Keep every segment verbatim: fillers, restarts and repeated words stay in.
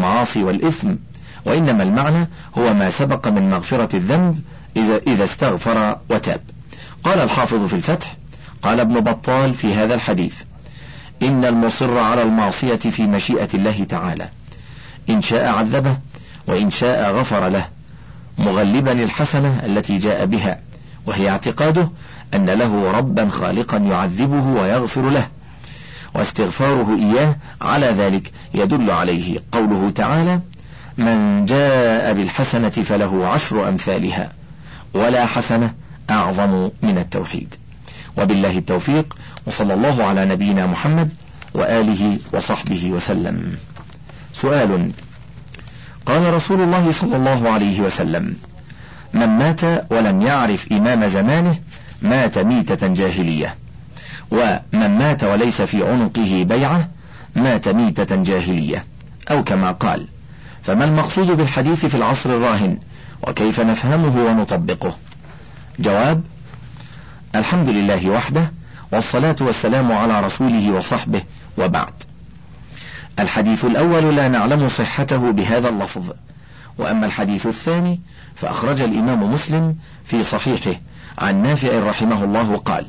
المعاصي والإثم، وإنما المعنى هو ما سبق من مغفرة الذنب إذا, إذا استغفر وتاب. قال الحافظ في الفتح: قال ابن بطال في هذا الحديث: إن المصر على المعصية في مشيئة الله تعالى، إن شاء عذبه وإن شاء غفر له، مغلبا الحسنة التي جاء بها، وهي اعتقاده أن له ربا خالقا يعذبه ويغفر له، واستغفاره إياه على ذلك يدل عليه قوله تعالى: من جاء بالحسنة فله عشر أمثالها ولا حسنة أعظم من التوحيد. وبالله التوفيق، وصلى الله على نبينا محمد وآله وصحبه وسلم. سؤال: قال رسول الله صلى الله عليه وسلم: من مات ولم يعرف إمام زمانه مات ميتة جاهلية، ومن مات وليس في عنقه بيعة مات ميتة جاهلية، أو كما قال. فما المقصود بالحديث في العصر الراهن، وكيف نفهمه ونطبقه؟ جواب: الحمد لله وحده، والصلاة والسلام على رسوله وصحبه، وبعد. الحديث الأول لا نعلم صحته بهذا اللفظ، وأما الحديث الثاني فأخرج الإمام مسلم في صحيحه عن نافع رحمه الله قال: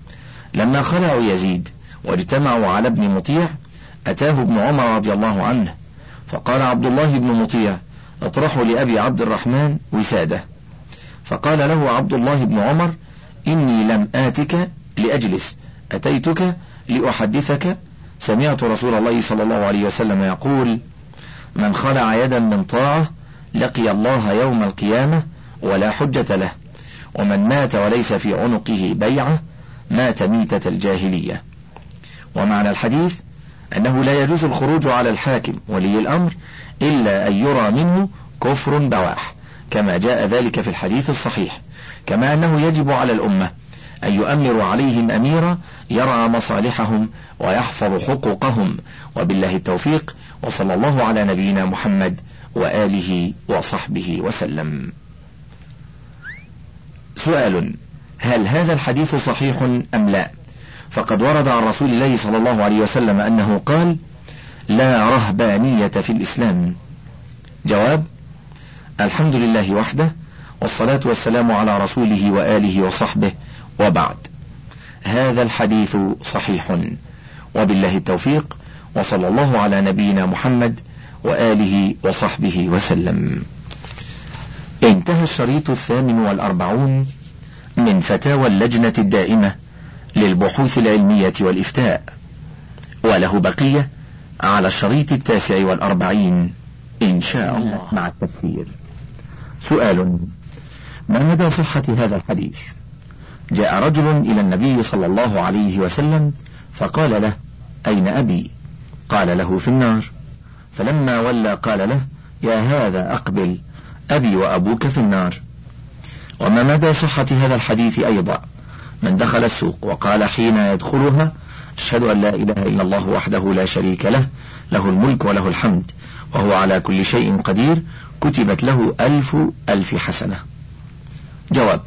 لما خلعوا يزيد واجتمعوا على ابن مطيع أتاه ابن عمر رضي الله عنه، فقال عبد الله بن مطيع: اطرحوا لأبي عبد الرحمن وسادة. فقال له عبد الله بن عمر: إني لم آتك لأجلس، أتيتك لأحدثك. سمعت رسول الله صلى الله عليه وسلم يقول: من خلع يدا من طاعة لقي الله يوم القيامة ولا حجة له، ومن مات وليس في عنقه بيعة مات ميتة الجاهلية. ومعنى الحديث أنه لا يجوز الخروج على الحاكم ولي الأمر إلا أن يرى منه كفر بواح، كما جاء ذلك في الحديث الصحيح، كما أنه يجب على الأمة أن يؤمر عليهم أميرا يرعى مصالحهم ويحفظ حقوقهم. وبالله التوفيق، وصلى الله على نبينا محمد وآله وصحبه وسلم. سؤال: هل هذا الحديث صحيح أم لا؟ فقد ورد عن رسول الله صلى الله عليه وسلم أنه قال: لا رهبانية في الإسلام. جواب: الحمد لله وحده، والصلاة والسلام على رسوله وآله وصحبه، وبعد. هذا الحديث صحيح، وبالله التوفيق، وصلى الله على نبينا محمد وآله وصحبه وسلم. انتهى الشريط الثامن والأربعون من فتاوى اللجنة الدائمة للبحوث العلمية والإفتاء، وله بقية على الشريط التاسع والأربعين إن شاء الله مع التفسير. سؤال: ما مدى صحة هذا الحديث؟ جاء رجل إلى النبي صلى الله عليه وسلم فقال له: أين أبي؟ قال له: في النار. فلما ولى قال له: يا هذا أقبل، أبي وأبوك في النار. وما مدى صحة هذا الحديث أيضا؟ من دخل السوق وقال حين يدخلها: أشهد أن لا إله إلا الله وحده لا شريك له، له الملك وله الحمد وهو على كل شيء قدير، كتبت له ألف ألف حسنة. جواب: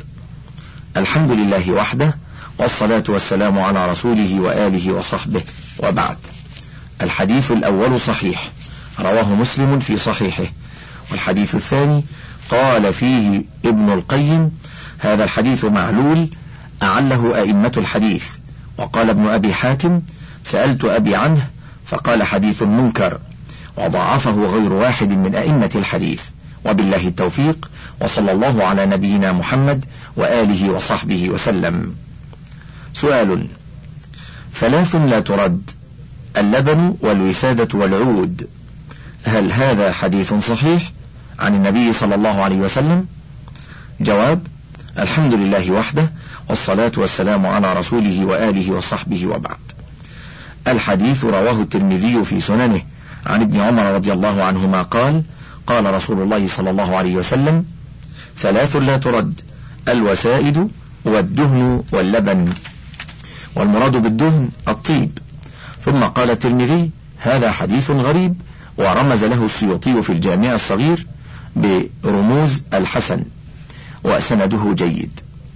الحمد لله وحده، والصلاة والسلام على رسوله وآله وصحبه، وبعد. الحديث الأول صحيح، رواه مسلم في صحيحه. والحديث الثاني قال فيه ابن القيم: هذا الحديث معلول، أعله أئمة الحديث. وقال ابن أبي حاتم: سألت أبي عنه فقال حديث منكر، وضعفه غير واحد من أئمة الحديث. وبالله التوفيق، وصلى الله على نبينا محمد وآله وصحبه وسلم. سؤال: ثلاث لا ترد: اللبن والوسادة والعود، هل هذا حديث صحيح عن النبي صلى الله عليه وسلم؟ جواب: الحمد لله وحده، والصلاة والسلام على رسوله وآله وصحبه، وبعد. الحديث رواه الترمذي في سننه عن ابن عمر رضي الله عنهما قال: قال رسول الله صلى الله عليه وسلم: ثلاث لا ترد: الوسائد والدهن واللبن. والمراد بالدهن الطيب. ثم قال الترمذي: هذا حديث غريب، ورمز له السيوطي في الجامع الصغير برموز الحسن، وسنده جيد.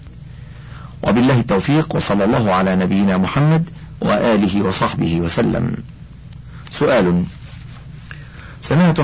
وبالله التوفيق، وصلى الله على نبينا محمد وآله وصحبه وسلم. سؤال: سمعت